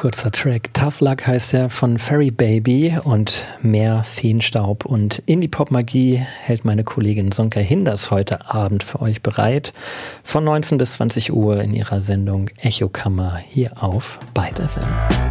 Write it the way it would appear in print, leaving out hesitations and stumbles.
kurzer Track. Tough Luck heißt er von Fairy Baby und mehr Feenstaub und Indie-Pop-Magie hält meine Kollegin Sonka Hinders heute Abend für euch bereit. Von 19 bis 20 Uhr in ihrer Sendung Echokammer hier auf Byte FM.